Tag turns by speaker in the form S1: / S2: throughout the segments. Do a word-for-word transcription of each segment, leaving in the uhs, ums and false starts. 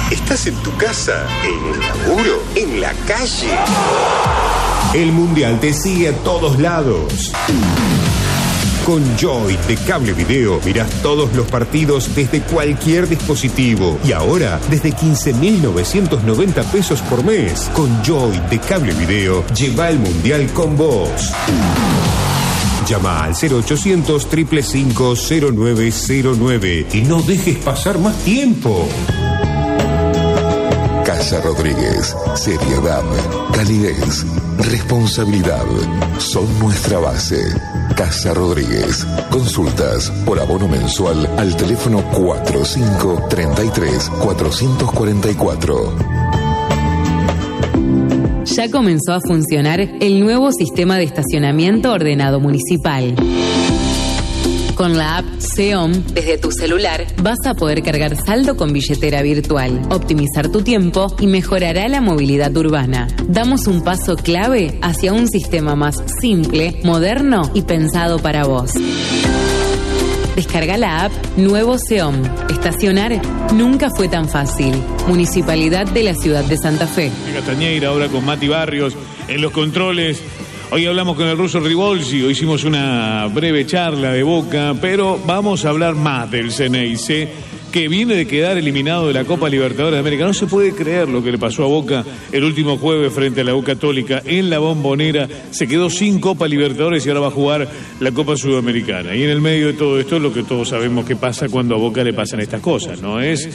S1: ¿Estás en tu casa? ¿En el laburo? ¿En la calle?
S2: El Mundial te sigue a todos lados. Con Joy de Cable Video mirás todos los partidos desde cualquier dispositivo. Y ahora, desde quince mil novecientos noventa pesos por mes. Con Joy de Cable Video, lleva el Mundial con vos. Llama al cero ochocientos, cinco cinco cinco, cero nueve cero nueve y no dejes pasar más tiempo.
S3: Casa Rodríguez. Seriedad, calidez, responsabilidad son nuestra base. Casa Rodríguez. Consultas por abono mensual al teléfono cuatro cinco tres tres, cuatro cuatro cuatro.
S4: Ya comenzó a funcionar el nuevo sistema de estacionamiento ordenado municipal. Con la app Xeom, desde tu celular, vas a poder cargar saldo con billetera virtual, optimizar tu tiempo y mejorará la movilidad urbana. Damos un paso clave hacia un sistema más simple, moderno y pensado para vos. Descarga la app Nuevo Xeom. Estacionar nunca fue tan fácil. Municipalidad de la Ciudad de Santa Fe.
S5: Castañeira, ahora con Mati Barrios en los controles. Hoy hablamos con el ruso Ribolsi, hoy hicimos una breve charla de Boca, pero vamos a hablar más del Ceneice, que viene de quedar eliminado de la Copa Libertadores de América. No se puede creer lo que le pasó a Boca el último jueves frente a la U Católica en la Bombonera. Se quedó sin Copa Libertadores y ahora va a jugar la Copa Sudamericana. Y en el medio de todo esto, lo que todos sabemos que pasa cuando a Boca le pasan estas cosas, ¿no? Es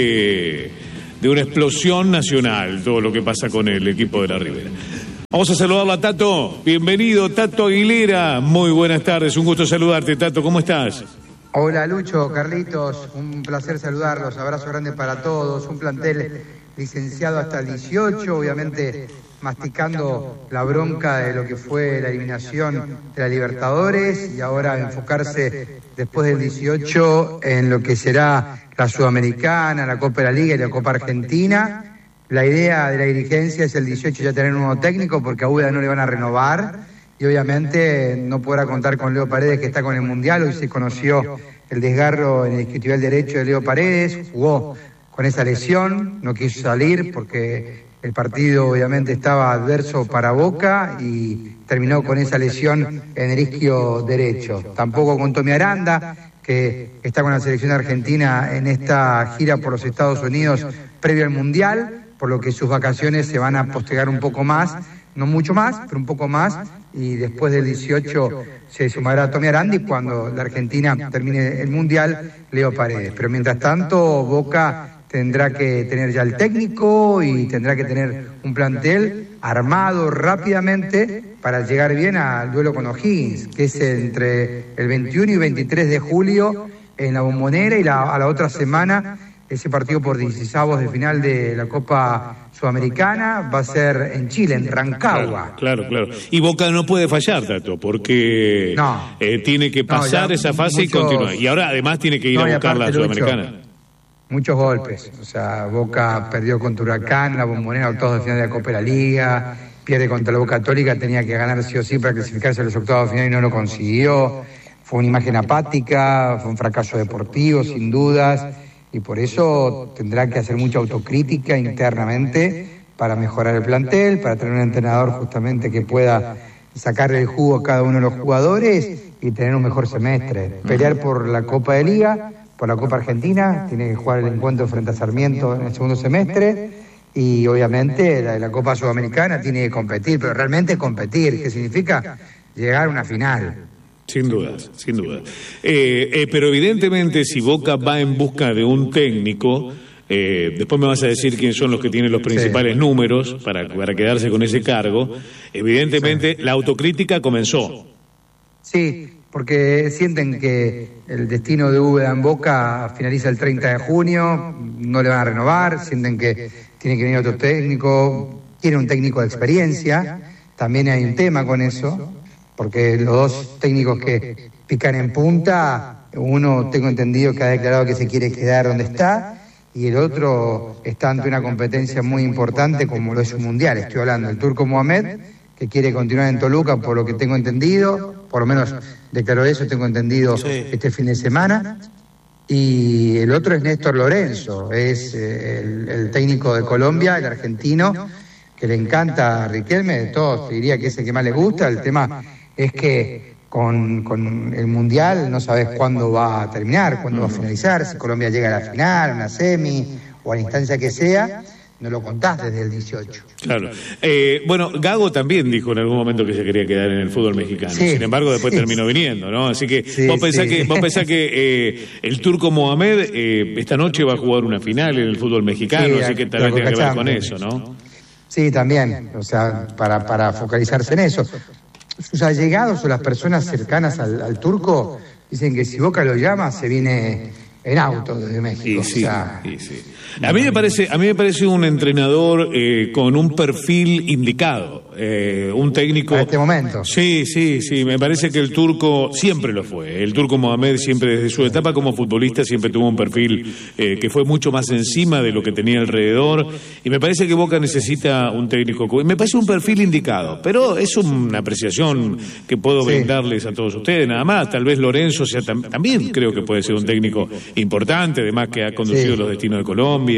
S5: de, de una explosión nacional todo lo que pasa con el equipo de la Ribera. Vamos a saludarlo a Tato. Bienvenido, Tato Aguilera. Muy buenas tardes, un gusto saludarte, Tato. ¿Cómo estás?
S6: Hola, Lucho, Carlitos. Un placer saludarlos. Abrazo grande para todos. Un plantel licenciado hasta el dieciocho, obviamente masticando la bronca de lo que fue la eliminación de la Libertadores y ahora enfocarse después del dieciocho en lo que será la Sudamericana, la Copa de la Liga y la Copa Argentina. La idea de la dirigencia es el dieciocho ya tener un nuevo técnico porque a Úbeda no le van a renovar y obviamente no podrá contar con Leo Paredes, que está con el Mundial. Hoy se conoció el desgarro en el isquiotibial derecho de Leo Paredes, jugó con esa lesión, no quiso salir porque el partido obviamente estaba adverso para Boca y terminó con esa lesión en el isquio derecho. Tampoco con Tommy Aranda, que está con la selección argentina en esta gira por los Estados Unidos previo al Mundial, por lo que sus vacaciones se van a postergar un poco más, no mucho más, pero un poco más, y después del dieciocho se sumará Tommy Aranda y cuando la Argentina termine el Mundial, Leo Paredes. Pero mientras tanto, Boca tendrá que tener ya el técnico y tendrá que tener un plantel armado rápidamente para llegar bien al duelo con O'Higgins, que es entre el veintiuno y veintitrés de julio en la Bombonera, y la, a la otra semana ese partido por dieciseisavos de final de la Copa Sudamericana va a ser en Chile, en Rancagua.
S5: Claro, claro, claro. Y Boca no puede fallar, Tato, porque no, eh, tiene que pasar no, esa fase muchos, y continuar. Y ahora además tiene que ir no, a buscar la Sudamericana. Lucho,
S6: muchos golpes. O sea, Boca perdió contra Huracán, la Bombonera, octavos de final de la Copa de la Liga, pierde contra la U Católica, tenía que ganar sí o sí para clasificarse a los octavos de final y no lo consiguió. Fue una imagen apática, fue un fracaso deportivo, sin dudas. Y por eso tendrá que hacer mucha autocrítica internamente para mejorar el plantel, para tener un entrenador justamente que pueda sacarle el jugo a cada uno de los jugadores y tener un mejor semestre. Pelear por la Copa de Liga, por la Copa Argentina, tiene que jugar el encuentro frente a Sarmiento en el segundo semestre y obviamente la de la Copa Sudamericana tiene que competir, pero realmente competir, que significa llegar a una final.
S5: Sin dudas, sin dudas. Eh, eh, pero evidentemente si Boca va en busca de un técnico, eh, después me vas a decir quiénes son los que tienen los principales sí. números para, para quedarse con ese cargo, evidentemente sí. la autocrítica comenzó.
S6: Sí, porque sienten que el destino de Úbeda en Boca finaliza el treinta de junio, no le van a renovar, sienten que tiene que venir otro técnico, quiere un técnico de experiencia, también hay un tema con eso. Porque los dos técnicos que pican en punta, uno tengo entendido que ha declarado que se quiere quedar donde está y el otro está ante una competencia muy importante como lo es un Mundial. Estoy hablando del turco Mohamed, que quiere continuar en Toluca por lo que tengo entendido, por lo menos declaró eso, tengo entendido sí. este fin de semana. y el otro es Néstor Lorenzo, es eh, el, el técnico de Colombia, el argentino, que le encanta a Riquelme, de todos, te diría que es el que más le gusta. El tema es que con, con el Mundial no sabes cuándo va a terminar, cuándo va a finalizar, si Colombia llega a la final, a una semi o a la instancia que sea, no lo contás desde el dieciocho.
S5: Claro. Eh, bueno, Gago también dijo en algún momento que se quería quedar en el fútbol mexicano.
S6: Sí,
S5: Sin embargo, después
S6: sí,
S5: terminó viniendo, ¿no? Así que
S6: sí,
S5: vos pensás
S6: sí.
S5: que vos pensás que eh, el turco Mohamed eh, esta noche va a jugar una final en el fútbol mexicano,
S6: Sí,
S5: así que tal
S6: la
S5: vez tenga que ver con
S6: Champions.
S5: eso, ¿no?
S6: Sí, también, o sea, para, para focalizarse en eso. Sus allegados o las personas cercanas al, al turco dicen que si Boca lo llama se viene en auto desde México.
S5: Y sí,
S6: o sea,
S5: y sí. A mí me parece, a mí me parece un entrenador eh, con un perfil indicado, eh, un técnico.
S6: para este momento.
S5: Sí, sí, sí. Me parece que el turco siempre lo fue. El turco Mohamed siempre desde su etapa como futbolista siempre tuvo un perfil eh, que fue mucho más encima de lo que tenía alrededor. Y me parece que Boca necesita un técnico. Me parece un perfil indicado, pero es una apreciación que puedo
S6: Sí.
S5: brindarles a todos ustedes. Nada más. Tal vez Lorenzo sea tam- también creo que puede ser un técnico importante, además que ha conducido
S6: Sí.
S5: los destinos de Colombia.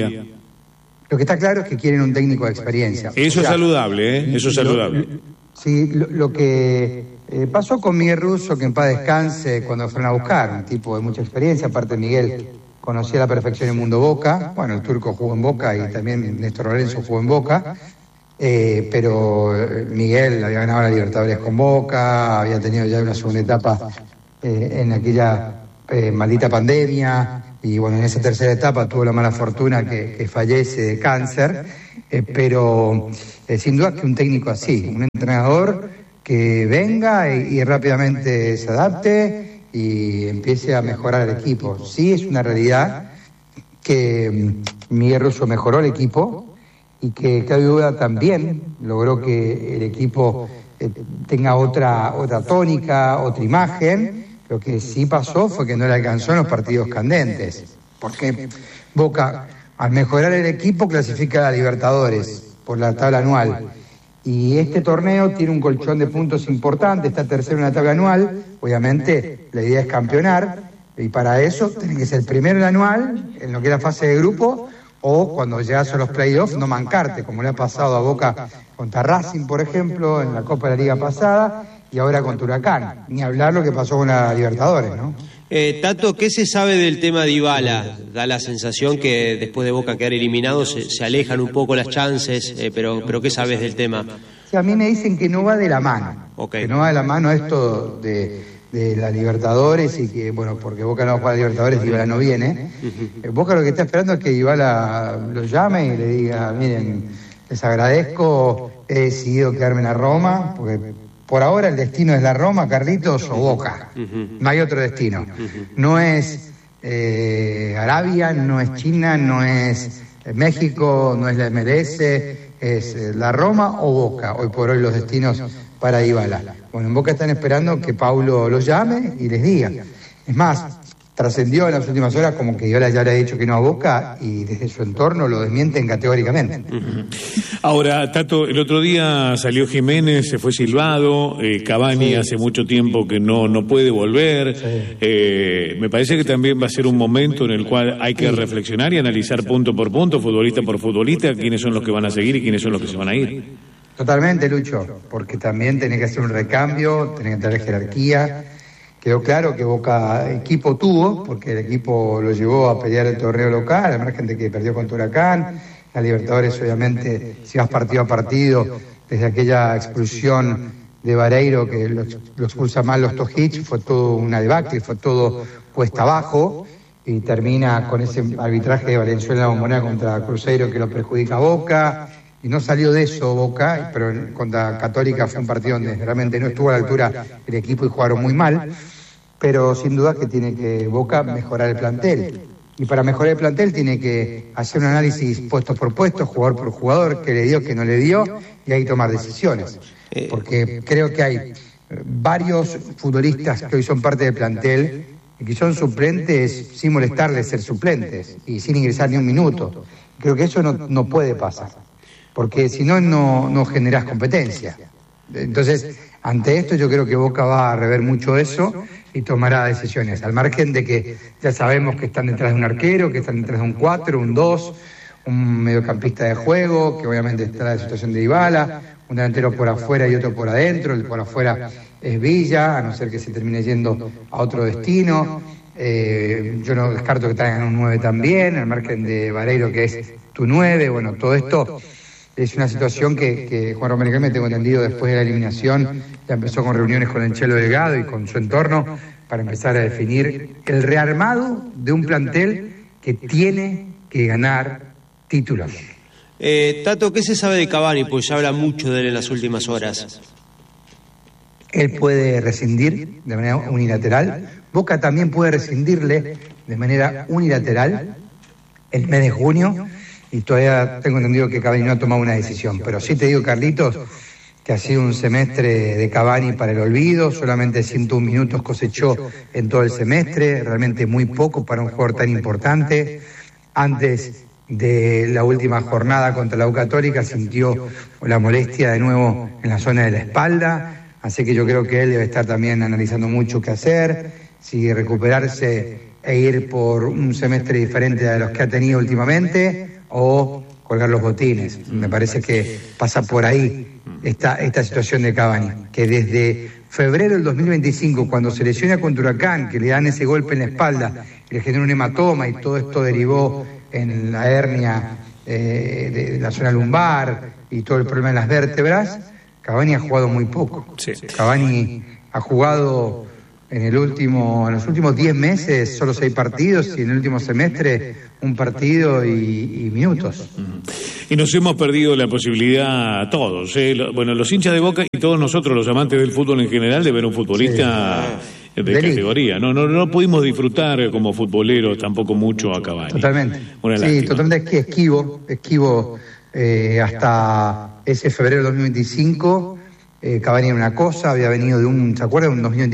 S6: Lo que está claro es que quieren un técnico de experiencia.
S5: Eso
S6: O
S5: es
S6: sea,
S5: saludable, ¿eh? Eso es
S6: lo-
S5: saludable.
S6: Sí, lo, lo que eh, pasó con Miguel Russo, que en paz descanse, cuando fueron a buscar, un tipo de mucha experiencia, aparte Miguel conocía a la perfección el mundo Boca, bueno, el turco jugó en Boca y también Néstor Lorenzo jugó en Boca, eh, pero eh, Miguel había ganado la Libertadores con Boca, había tenido ya una segunda etapa eh, en aquella eh, maldita pandemia, y bueno, en esa tercera etapa tuvo la mala fortuna que, que fallece de cáncer, eh, pero eh, sin duda que un técnico así, un entrenador que venga y, y rápidamente se adapte y empiece a mejorar el equipo. Sí, es una realidad que mm, Miguel Russo mejoró el equipo y que cabe duda también logró que el equipo eh, tenga otra, otra tónica, otra imagen. Lo que sí pasó fue que no le alcanzó en los partidos candentes, porque Boca, al mejorar el equipo, clasifica a la Libertadores por la tabla anual. Y este torneo tiene un colchón de puntos importante, está tercero en la tabla anual. Obviamente, la idea es campeonar, y para eso tiene que ser primero en la anual, en lo que es la fase de grupo, o cuando llegas a los playoffs, no mancarte, como le ha pasado a Boca contra Racing, por ejemplo, en la Copa de la Liga pasada, y ahora contra Huracán. Ni hablar lo que pasó con la Libertadores, ¿no?
S7: Eh, Tato, ¿qué se sabe del tema de Dybala? Da la sensación que después de Boca quedar eliminado se, se alejan un poco las chances, eh, pero, pero ¿qué sabes del tema?
S6: O sea, a mí me dicen que no va de la mano,
S7: Okay.
S6: que no va de la mano esto de, de la Libertadores y que, bueno, porque Boca no va a jugar a Libertadores, Dybala no viene. Eh, Boca lo que está esperando es que Dybala lo llame y le diga, miren, les agradezco, he decidido quedarme en la Roma, porque por ahora el destino es la Roma, Carlitos, o Boca. No hay otro destino. No es eh, Arabia, no es China, no es México, no es la M L S, es eh, la Roma o Boca. Hoy por hoy los destinos para Dybala. Bueno, en Boca están esperando que Paulo los llame y les diga. Es más, trascendió en las últimas horas como que Dybala ya le ha dicho que no a Boca y desde su entorno lo desmienten categóricamente.
S5: Ahora, Tato, el otro día salió Jiménez, se fue silbado, eh, Cavani
S6: Sí.
S5: hace mucho tiempo que no, no puede volver.
S6: Sí.
S5: Eh, me parece que también va a ser un momento en el cual hay que reflexionar y analizar punto por punto, futbolista por futbolista, quiénes son los que van a seguir y quiénes son los que se van a ir.
S6: Totalmente, Lucho, porque también tenés que hacer un recambio, tenés que tener jerarquía. Quedó claro que Boca equipo tuvo, porque el equipo lo llevó a pelear el torneo local, al margen de que perdió contra Huracán. La Libertadores, obviamente, si vas partido a partido, desde aquella expulsión de Vareiro, que lo, lo expulsa mal los Tojic, fue todo una debacle, fue todo cuesta abajo, y termina con ese arbitraje de Valenzuela Bombonera contra Cruzeiro que lo perjudica a Boca. Y no salió de eso Boca, pero contra Católica fue un partido donde realmente no estuvo a la altura el equipo y jugaron muy mal, pero sin duda que tiene que Boca mejorar el plantel. Y para mejorar el plantel tiene que hacer un análisis puesto por puesto, jugador por jugador, qué le dio, qué no le dio, y ahí tomar decisiones. Porque creo que hay varios futbolistas que hoy son parte del plantel y que son suplentes sin molestarles ser suplentes y sin ingresar ni un minuto. Creo que eso no, no puede pasar, porque si no, no, no generás competencia. Entonces, ante esto yo creo que Boca va a rever mucho eso y tomará decisiones, al margen de que ya sabemos que están detrás de un arquero, que están detrás de un cuatro, un dos, un mediocampista de juego, que obviamente está en la situación de Dybala, un delantero por afuera y otro por adentro, el por afuera es Villa, a no ser que se termine yendo a otro destino. Eh, yo no descarto que traigan un nueve también, al margen de Vareiro, que es tu nueve. Bueno, todo esto es una situación que, que Juan Román Riquelme, tengo entendido, después de la eliminación, ya empezó con reuniones con el Chelo Delgado y con su entorno para empezar a definir el rearmado de un plantel que tiene que ganar títulos.
S7: Eh, Tato, ¿qué se sabe de Cavani? Pues se habla mucho de él en las últimas horas.
S6: Él puede rescindir de manera unilateral. Boca también puede rescindirle de manera unilateral el mes de junio, y todavía tengo entendido que Cavani no ha tomado una decisión. Pero sí te digo, Carlitos, que ha sido un semestre de Cavani para el olvido. Solamente ciento un minutos cosechó en todo el semestre, realmente muy poco para un jugador tan importante. Antes de la última jornada contra la U Católica sintió la molestia de nuevo en la zona de la espalda, así que yo creo que él debe estar también analizando mucho qué hacer, si recuperarse e ir por un semestre diferente a los que ha tenido últimamente o colgar los botines. Me parece que pasa por ahí esta, esta situación de Cavani, que desde febrero del dos mil veinticinco, cuando se lesiona contra Huracán, que le dan ese golpe en la espalda y le genera un hematoma, y todo esto derivó en la hernia eh, de, de la zona lumbar y todo el problema en las vértebras, Cavani ha jugado muy poco. Sí. Cavani ha jugado en el último, en los últimos diez meses solo seis partidos, y en el último semestre un partido y, y minutos.
S5: Y nos hemos perdido la posibilidad todos, ¿eh? Bueno, los hinchas de Boca y todos nosotros, los amantes del fútbol en general, de ver un futbolista sí. de, de categoría. No, no, no pudimos disfrutar como futboleros tampoco mucho a Cavani.
S6: Totalmente.
S5: Una
S6: sí,
S5: lástima.
S6: Totalmente esquivo, esquivo eh, hasta ese febrero de dos mil veinticinco. Eh, Cavani era una cosa, había venido de un, ¿se acuerdan? Un dos mil veinticuatro